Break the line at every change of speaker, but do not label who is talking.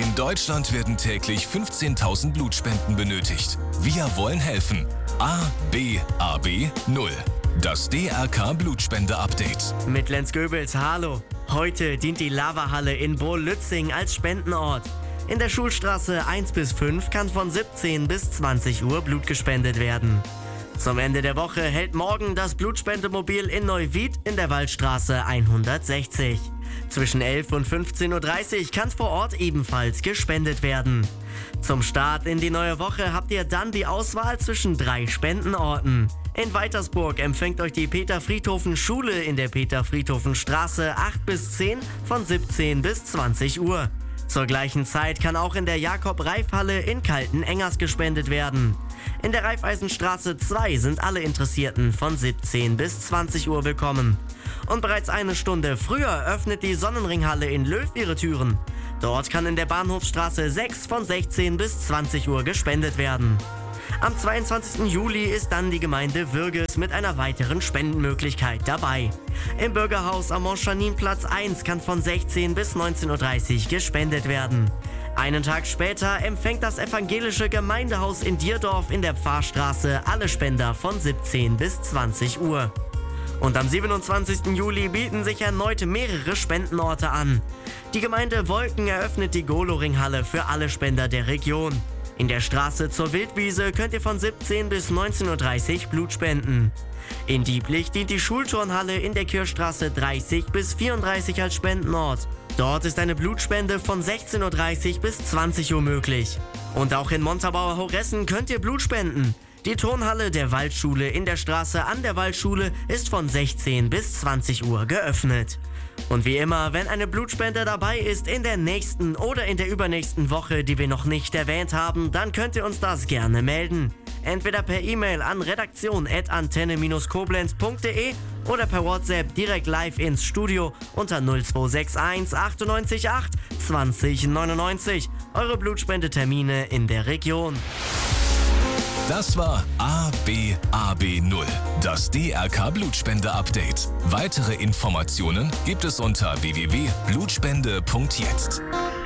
In Deutschland werden täglich 15.000 Blutspenden benötigt. Wir wollen helfen. ABAB 0. Das DRK Blutspende-Update.
Mit Lenz Goebels, hallo. Heute dient die Lava-Halle in Bohl-Lützing als Spendenort. In der Schulstraße 1 bis 5 kann von 17 bis 20 Uhr Blut gespendet werden. Zum Ende der Woche hält morgen das Blutspendemobil in Neuwied in der Waldstraße 160. Zwischen 11 und 15.30 Uhr kann vor Ort ebenfalls gespendet werden. Zum Start in die neue Woche habt ihr dann die Auswahl zwischen 3 Spendenorten. In Weitersburg empfängt euch die Peter-Friedhofen-Schule in der Peter-Friedhofen-Straße 8 bis 10 von 17 bis 20 Uhr. Zur gleichen Zeit kann auch in der Jakob-Reif-Halle in Kaltenengers gespendet werden. In der Raiffeisenstraße 2 sind alle Interessierten von 17 bis 20 Uhr willkommen. Und bereits eine Stunde früher öffnet die Sonnenringhalle in Löw ihre Türen. Dort kann in der Bahnhofstraße 6 von 16 bis 20 Uhr gespendet werden. Am 22. Juli ist dann die Gemeinde Würges mit einer weiteren Spendenmöglichkeit dabei. Im Bürgerhaus am Montchanin-Platz 1 kann von 16 bis 19.30 Uhr gespendet werden. Einen Tag später empfängt das evangelische Gemeindehaus in Dierdorf in der Pfarrstraße alle Spender von 17 bis 20 Uhr. Und am 27. Juli bieten sich erneut mehrere Spendenorte an. Die Gemeinde Wolken eröffnet die Goloringhalle für alle Spender der Region. In der Straße zur Wildwiese könnt ihr von 17 bis 19.30 Uhr Blut spenden. In Dieblich dient die Schulturnhalle in der Kirchstraße 30 bis 34 als Spendenort. Dort ist eine Blutspende von 16.30 Uhr bis 20 Uhr möglich. Und auch in Montabaur-Horessen könnt ihr Blut spenden. Die Turnhalle der Waldschule in der Straße an der Waldschule ist von 16 bis 20 Uhr geöffnet. Und wie immer, wenn eine Blutspende dabei ist in der nächsten oder in der übernächsten Woche, die wir noch nicht erwähnt haben, dann könnt ihr uns das gerne melden. Entweder per E-Mail an redaktion@antenne-koblenz.de oder per WhatsApp direkt live ins Studio unter 0261 98 8 20 99. Eure Blutspendetermine in der Region.
Das war ABAB 0, das DRK Blutspende-Update. Weitere Informationen gibt es unter www.blutspende.jetzt.